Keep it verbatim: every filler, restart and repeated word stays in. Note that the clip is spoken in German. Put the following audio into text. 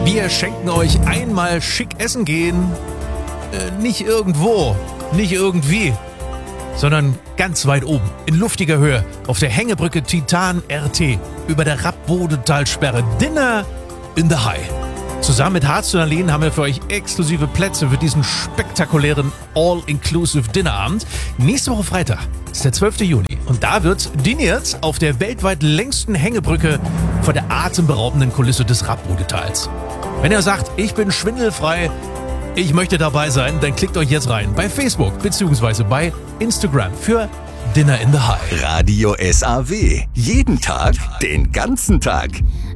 Wir schenken euch einmal schick essen gehen. Äh, nicht irgendwo, nicht irgendwie, sondern ganz weit oben, in luftiger Höhe, auf der Hängebrücke Titan R T, über der Rappbodetalsperre. Dinner in the High. Zusammen mit Harz und Aline haben wir für euch exklusive Plätze für diesen spektakulären All-Inclusive Dinnerabend. Nächste Woche Freitag ist der zwölfte Juni und da wird diniert auf der weltweit längsten Hängebrücke vor der atemberaubenden Kulisse des Rappbodetals. Wenn ihr sagt, ich bin schwindelfrei, ich möchte dabei sein, dann klickt euch jetzt rein bei Facebook bzw. bei Instagram für Dinner in the High. Radio S A W. Jeden Tag, den ganzen Tag.